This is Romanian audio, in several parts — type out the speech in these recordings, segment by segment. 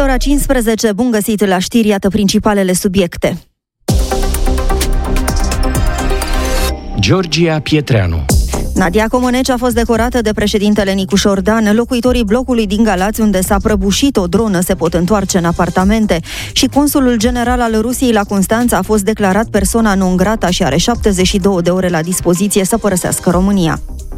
ora 15, bun găsit la știri, iată principalele subiecte. Georgia Pietreanu. Nadia Comăneci a fost decorată de președintele Nicu Șordan. Locuitorii blocului din Galați, unde s-a prăbușit o dronă, se pot întoarce în apartamente. Și consulul general al Rusiei la Constanța a fost declarat persoana non grata și are 72 de ore la dispoziție să părăsească România.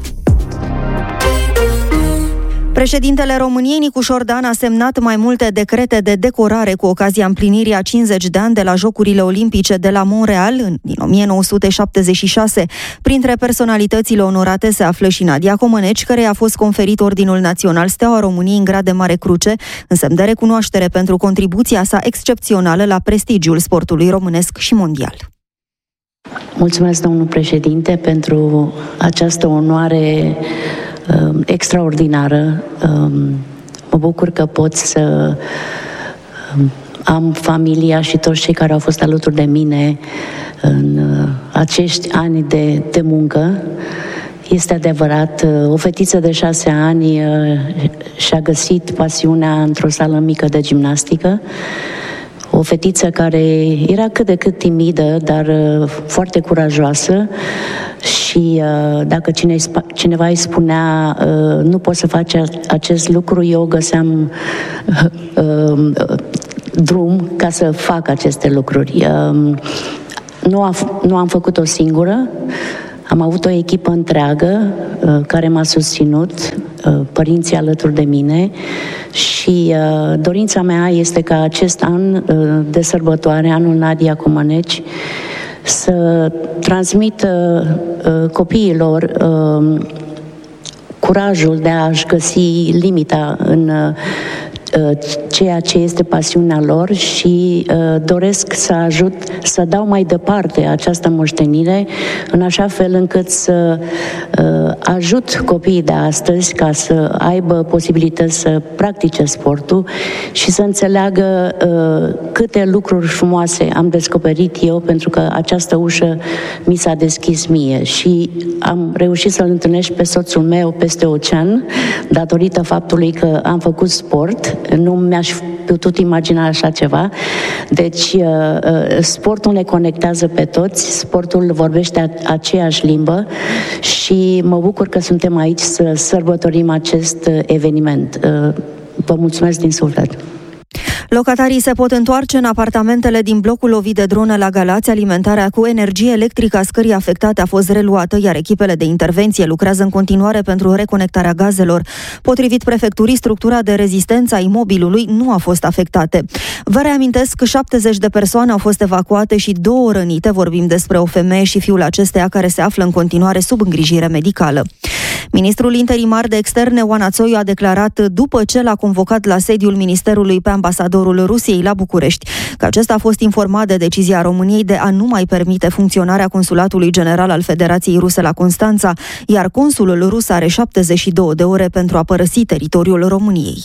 Președintele României, Nicu Șordan, a semnat mai multe decrete de decorare cu ocazia împlinirii a 50 de ani de la Jocurile Olimpice de la Montreal din 1976. Printre personalitățile onorate se află și Nadia Comăneci, căreia a fost conferit Ordinul Național Steaua României în grad de Mare Cruce, în semn de recunoaștere pentru contribuția sa excepțională la prestigiul sportului românesc și mondial. Mulțumesc, domnul președinte, pentru această onoare extraordinară. Mă bucur că pot să am familia și toți cei care au fost alături de mine în acești ani de muncă. Este adevărat, o fetiță de 6 ani și-a găsit pasiunea într-o sală mică de gimnastică. O fetiță care era cât de cât timidă, dar foarte curajoasă și dacă cineva îi spunea nu poți să faci acest lucru, eu găseam drum ca să fac aceste lucruri. Nu am făcut-o singură, am avut o echipă întreagă care m-a susținut, părinții alături de mine și dorința mea este ca acest an de sărbătoare, anul Nadia Comăneci, să transmită copiilor curajul de a-și găsi limita în ceea ce este pasiunea lor și doresc să ajut, să dau mai departe această moștenire în așa fel încât să ajut copiii de astăzi ca să aibă posibilități să practice sportul și să înțeleagă câte lucruri frumoase am descoperit eu, pentru că această ușă mi s-a deschis mie și am reușit să-l întâlnesc pe soțul meu peste ocean datorită faptului că am făcut sport. Nu mi-aș putut imagina așa ceva. Deci, sportul ne conectează pe toți, sportul vorbește aceeași limbă și mă bucur că suntem aici să sărbătorim acest eveniment. Vă mulțumesc din suflet! Locatarii se pot întoarce în apartamentele din blocul lovit de dronă la Galați. Alimentarea cu energie electrică a scării afectate a fost reluată, iar echipele de intervenție lucrează în continuare pentru reconectarea gazelor. Potrivit prefecturii, structura de rezistență a imobilului nu a fost afectată. Vă reamintesc că 70 de persoane au fost evacuate și 2 rănite. Vorbim despre o femeie și fiul acesteia care se află în continuare sub îngrijire medicală. Ministrul interimar de externe, Oana Țoiu, a declarat, după ce l-a convocat la sediul Ministerului pe ambasadorul Rusiei la București, că acesta a fost informat de decizia României de a nu mai permite funcționarea Consulatului General al Federației Ruse la Constanța, iar consulul rus are 72 de ore pentru a părăsi teritoriul României.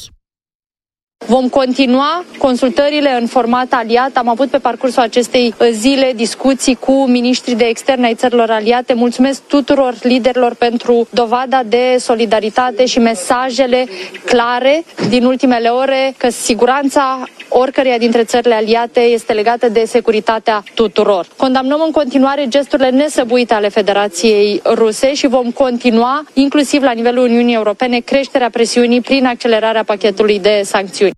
Vom continua consultările în format aliat. Am avut pe parcursul acestei zile discuții cu miniștrii de externe ai țărilor aliate. Mulțumesc tuturor liderilor pentru dovada de solidaritate și mesajele clare din ultimele ore că siguranța oricăreia dintre țările aliate este legată de securitatea tuturor. Condamnăm în continuare gesturile nesăbuite ale Federației Ruse și vom continua, inclusiv la nivelul Uniunii Europene, creșterea presiunii prin accelerarea pachetului de sancțiuni.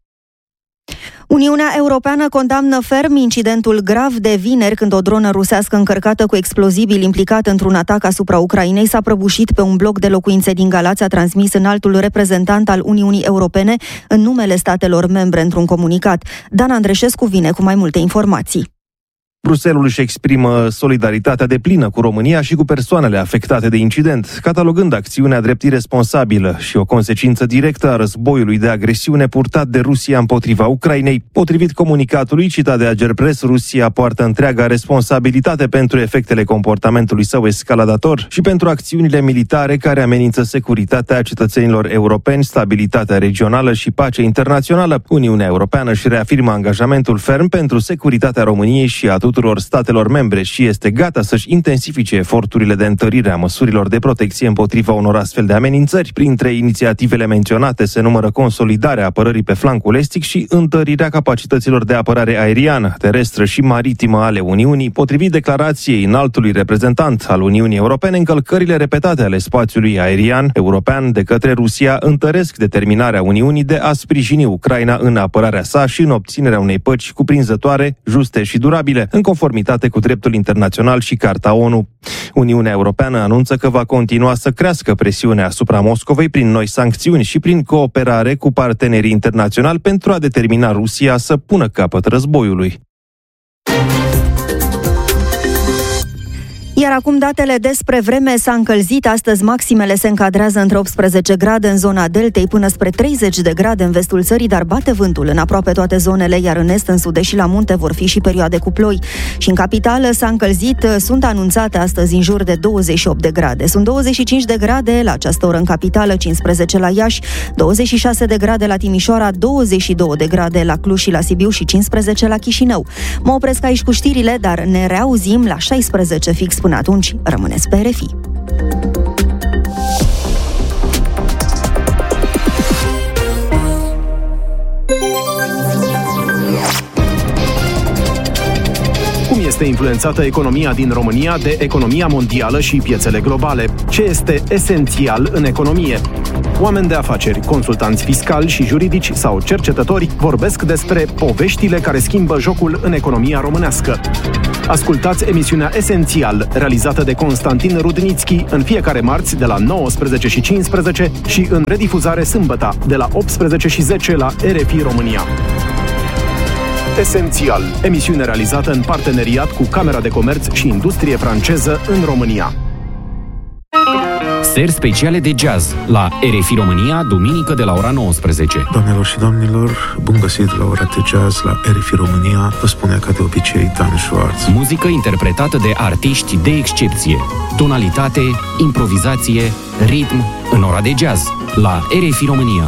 Uniunea Europeană condamnă ferm incidentul grav de vineri, când o dronă rusească încărcată cu explozibili implicată într-un atac asupra Ucrainei s-a prăbușit pe un bloc de locuințe din Galați, a transmis înaltul reprezentant al Uniunii Europene în numele statelor membre într-un comunicat. Dan Andreșescu vine cu mai multe informații. Bruxelles își exprimă solidaritatea deplină cu România și cu persoanele afectate de incident, catalogând acțiunea drept iresponsabilă și o consecință directă a războiului de agresiune purtat de Rusia împotriva Ucrainei. Potrivit comunicatului citat de Agerpres, Rusia poartă întreaga responsabilitate pentru efectele comportamentului său escaladator și pentru acțiunile militare care amenință securitatea cetățenilor europeni, stabilitatea regională și pacea internațională. Uniunea Europeană își reafirmă angajamentul ferm pentru securitatea României și a tuturor tuturor statelor membre și este gata să-și intensifice eforturile de întărire a măsurilor de protecție împotriva unor astfel de amenințări. Printre inițiativele menționate se numără consolidarea apărării pe flancul estic și întărirea capacităților de apărare aeriană, terestră și maritimă ale Uniunii. Potrivit declarației înaltului reprezentant al Uniunii Europene, încălcările repetate ale spațiului aerian european de către Rusia întăresc determinarea Uniunii de a sprijini Ucraina în apărarea sa și în obținerea unei păci cuprinzătoare, juste și durabile, în conformitate cu dreptul internațional și Carta ONU. Uniunea Europeană anunță că va continua să crească presiunea asupra Moscovei prin noi sancțiuni și prin cooperare cu partenerii internaționali pentru a determina Rusia să pună capăt războiului. Iar acum datele despre vreme. S-a încălzit. Astăzi maximele se încadrează între 18 grade în zona deltei până spre 30 de grade în vestul țării, dar bate vântul în aproape toate zonele, iar în est, în sud-est și la munte vor fi și perioade cu ploi. Și în capitală s-a încălzit. Sunt anunțate astăzi în jur de 28 de grade. Sunt 25 de grade la această oră în capitală, 15 la Iași, 26 de grade la Timișoara, 22 de grade la Cluj și la Sibiu și 15 la Chișinău. Mă opresc aici cu știrile, dar ne reauzim la 16 fix. Până atunci, rămâneți pe RFI. Cum este influențată economia din România de economia mondială și piețele globale? Ce este esențial în economie? Oameni de afaceri, consultanți fiscali și juridici sau cercetători vorbesc despre poveștile care schimbă jocul în economia românească. Ascultați emisiunea Esențial, realizată de Constantin Rudnițchi, în fiecare marți de la 19:15 și în redifuzare sâmbătă de la 18:10 la RFI România. Esențial, emisiune realizată în parteneriat cu Camera de Comerț și Industrie franceză în România. Seri speciale de jazz la RFI România, duminică de la ora 19. Doamnelor și domnilor, bun găsit la ora de jazz la RFI România, vă spune ca de obicei Dan Schwartz. Muzică interpretată de artiști de excepție. Tonalitate, improvizație, ritm în ora de jazz la RFI România.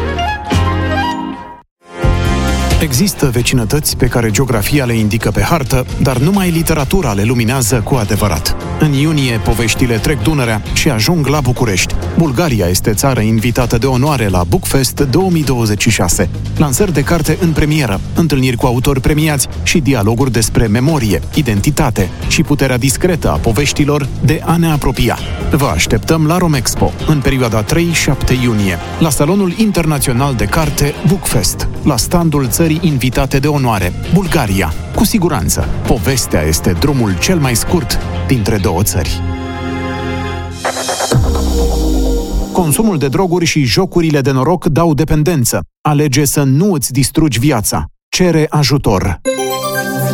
Există vecinătăți pe care geografia le indică pe hartă, dar numai literatura le luminează cu adevărat. În iunie, poveștile trec Dunărea și ajung la București. Bulgaria este țară invitată de onoare la Bookfest 2026. Lansări de carte în premieră, întâlniri cu autori premiați și dialoguri despre memorie, identitate și puterea discretă a poveștilor de a ne apropia. Vă așteptăm la Romexpo, în perioada 3-7 iunie, la Salonul Internațional de Carte Bookfest, la standul țării invitate de onoare, Bulgaria. Cu siguranță, povestea este drumul cel mai scurt dintre două țări. Consumul de droguri și jocurile de noroc dau dependență. Alege să nu îți distrugi viața. Cere ajutor.